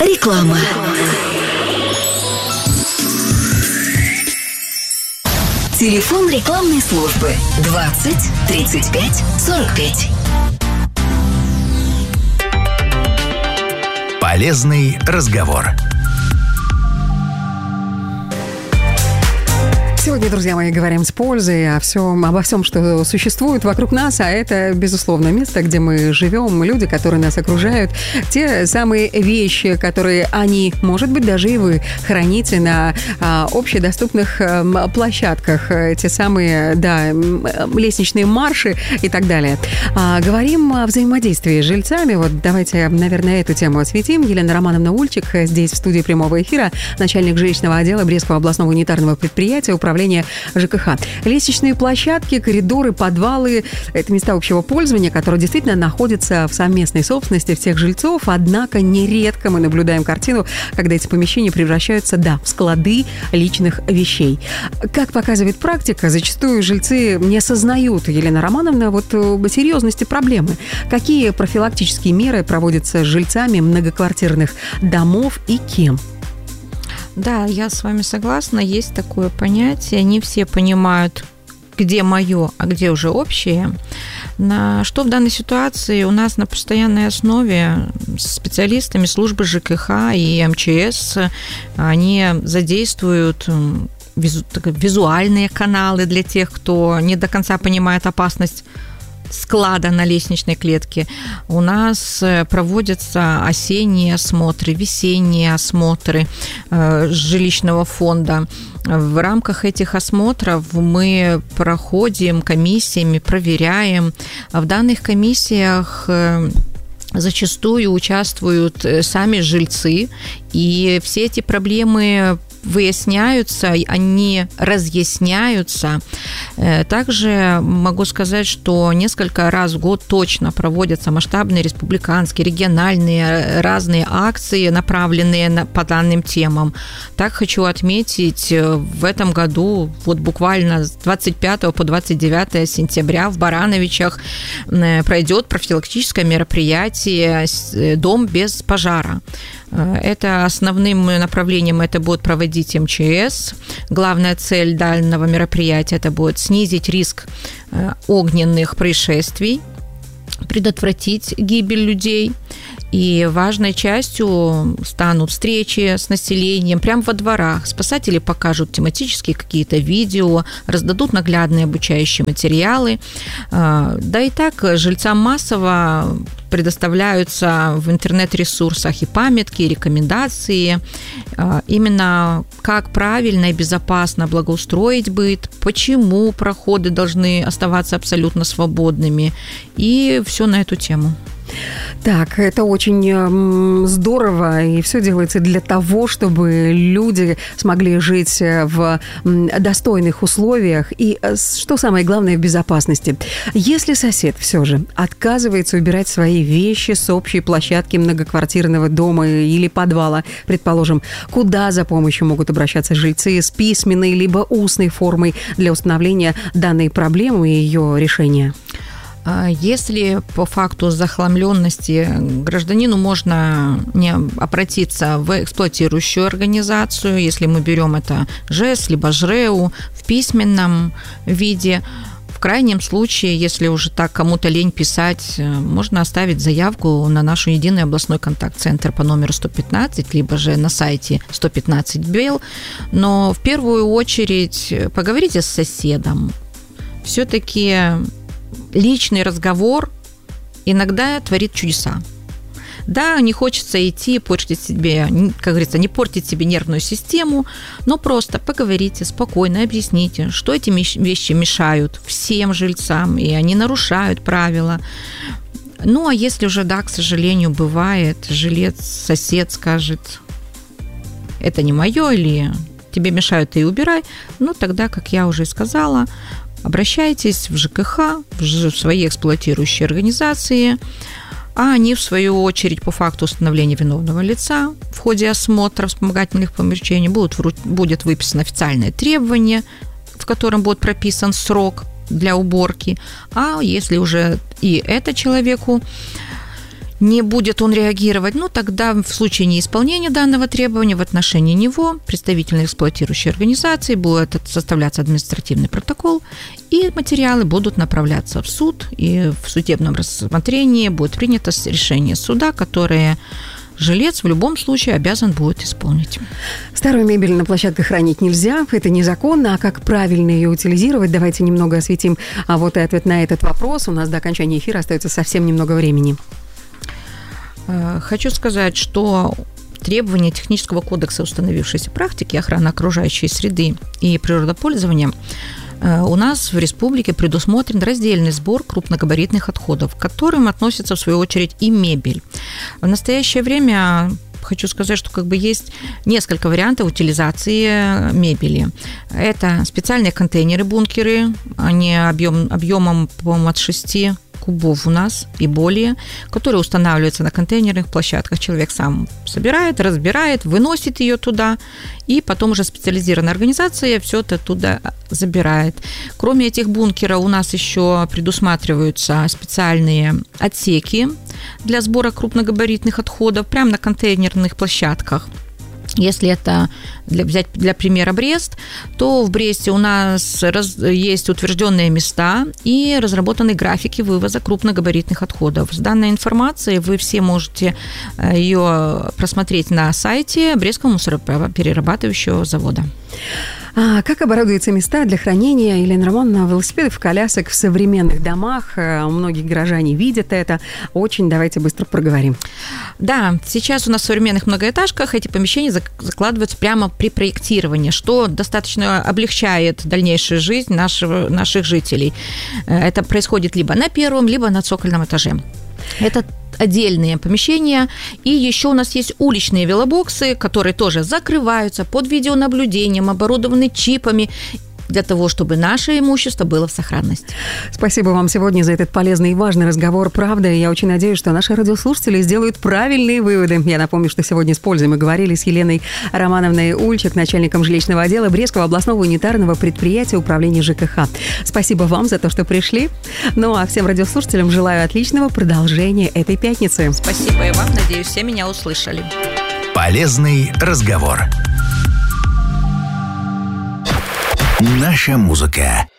Реклама. Телефон рекламной службы 20 35 45. Полезный разговор. Сегодня, друзья мои, говорим с пользой обо всем, что существует вокруг нас, а это, безусловно, место, где мы живем, люди, которые нас окружают, те самые вещи, которые они, может быть, даже и вы храните на общедоступных площадках, те самые, да, лестничные марши и так далее. Говорим о взаимодействии с жильцами. Вот давайте, наверное, эту тему осветим. Елена Романовна Ульчик здесь, в студии прямого эфира, начальник жилищного отдела Брестского областного унитарного предприятия, управления ЖКХ. Лестничные площадки, коридоры, подвалы – это места общего пользования, которые действительно находятся в совместной собственности всех жильцов, однако нередко мы наблюдаем картину, когда эти помещения превращаются, да, в склады личных вещей. Как показывает практика, зачастую жильцы не осознают, Елена Романовна, вот серьезности проблемы. Какие профилактические меры проводятся с жильцами многоквартирных домов и кем? Да, я с вами согласна, есть такое понятие, не все понимают, где мое, а где уже общее. Что в данной ситуации у нас на постоянной основе с специалистами службы ЖКХ и МЧС, они задействуют визуальные каналы для тех, кто не до конца понимает опасность склада на лестничной клетке. У нас проводятся осенние осмотры, весенние осмотры жилищного фонда. В рамках этих осмотров мы проходим комиссиями, проверяем. В данных комиссиях зачастую участвуют сами жильцы, и все эти проблемы выясняются, они разъясняются. Также могу сказать, что несколько раз в год точно проводятся масштабные республиканские, региональные разные акции, направленные по данным темам. Так хочу отметить, в этом году, вот буквально с 25 по 29 сентября в Барановичах пройдет профилактическое мероприятие «Дом без пожара». Это основным направлением это будет проводить МЧС. Главная цель данного мероприятия это будет снизить риск огненных происшествий, предотвратить гибель людей. И важной частью станут встречи с населением прямо во дворах. Спасатели покажут тематические какие-то видео, раздадут наглядные обучающие материалы. Да и так жильцам массово предоставляются в интернет-ресурсах и памятки, и рекомендации. Именно как правильно и безопасно благоустроить быт, почему проходы должны оставаться абсолютно свободными. И все на эту тему. Так, это очень здорово, и все делается для того, чтобы люди смогли жить в достойных условиях и, что самое главное, в безопасности. Если сосед все же отказывается убирать свои вещи с общей площадки многоквартирного дома или подвала, предположим, куда за помощью могут обращаться жильцы с письменной либо устной формой для установления данной проблемы и ее решения? Если по факту захламленности гражданину можно не обратиться в эксплуатирующую организацию, если мы берем это ЖЭС, либо ЖРЭУ в письменном виде. В крайнем случае, если уже так кому-то лень писать, можно оставить заявку на наш единый областной контакт-центр по номеру 115, либо же на сайте 115 БЕЛ. Но в первую очередь поговорите с соседом. Все-таки личный разговор иногда творит чудеса. Да, не хочется идти, портить себе, как говорится, не портить себе нервную систему, но просто поговорите спокойно, объясните, что эти вещи мешают всем жильцам, и они нарушают правила. Ну, а если уже, да, к сожалению, бывает, жилец, сосед скажет, это не мое, или тебе мешают, ты и убирай, ну, тогда, как я уже сказала, обращайтесь в ЖКХ, в свои эксплуатирующие организации, а они, в свою очередь, по факту установления виновного лица в ходе осмотра вспомогательных помещений будет выписано официальное требование, в котором будет прописан срок для уборки. А если уже и это человеку не будет он реагировать, тогда в случае неисполнения данного требования в отношении него представительной эксплуатирующей организации будет составляться административный протокол, и материалы будут направляться в суд, и в судебном рассмотрении будет принято решение суда, которое жилец в любом случае обязан будет исполнить. Старую мебель на площадках хранить нельзя, это незаконно, а как правильно ее утилизировать, давайте немного осветим. А вот и ответ на этот вопрос. У нас до окончания эфира остается совсем немного времени. Хочу сказать, что требования технического кодекса установившейся практики охраны окружающей среды и природопользования у нас в республике предусмотрен раздельный сбор крупногабаритных отходов, к которым относится, в свою очередь, и мебель. В настоящее время хочу сказать, что есть несколько вариантов утилизации мебели. Это специальные контейнеры-бункеры, они объемом, по-моему, от 6 кубов у нас и более, которые устанавливаются на контейнерных площадках. Человек сам собирает, разбирает, выносит ее туда, и потом уже специализированная организация все это туда забирает. Кроме этих бункеров у нас еще предусматриваются специальные отсеки для сбора крупногабаритных отходов прямо на контейнерных площадках. Если это взять для примера Брест, то в Бресте у нас есть утвержденные места и разработаны графики вывоза крупногабаритных отходов. С данной информацией вы все можете ее просмотреть на сайте Брестского мусороперерабатывающего завода. А как оборудуются места для хранения, Елена Романовна, велосипедов, колясок в современных домах? Многие горожане видят это. Очень давайте быстро проговорим. Да, сейчас у нас в современных многоэтажках эти помещения закладываются прямо при проектировании, что достаточно облегчает дальнейшую жизнь наших жителей. Это происходит либо на первом, либо на цокольном этаже. Это отдельные помещения. И еще у нас есть уличные велобоксы, которые тоже закрываются под видеонаблюдением, оборудованы чипами, для того, чтобы наше имущество было в сохранности. Спасибо вам сегодня за этот полезный и важный разговор. Правда, я очень надеюсь, что наши радиослушатели сделают правильные выводы. Я напомню, что сегодня с пользой мы говорили с Еленой Романовной Ульчик, начальником жилищного отдела Брестского областного унитарного предприятия управления ЖКХ. Спасибо вам за то, что пришли. Ну а всем радиослушателям желаю отличного продолжения этой пятницы. Спасибо и вам. Надеюсь, все меня услышали. Полезный разговор. Наша музыка.